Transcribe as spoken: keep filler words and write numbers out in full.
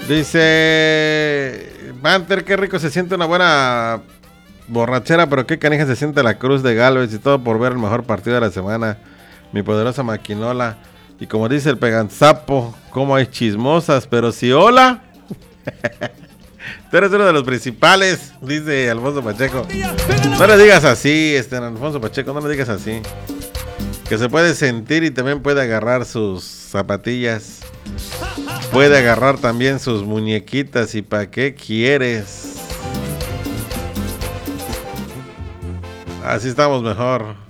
Dice Banter, qué rico se siente una buena borrachera, pero qué canija se siente la cruz de Galvez y todo por ver el mejor partido de la semana. Mi poderosa maquinola. Y como dice el Peganzapo, como hay chismosas, pero si hola. Tú eres uno de los principales, dice Alfonso Pacheco. No le digas así, este Alfonso Pacheco, no le digas así. Que se puede sentir y también puede agarrar sus zapatillas. Puede agarrar también sus muñequitas. ¿Y para qué quieres? Así estamos mejor.